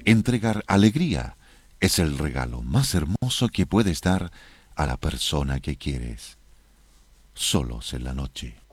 Entregar alegría es el regalo más hermoso que puedes dar a la persona que quieres. Solos en la noche.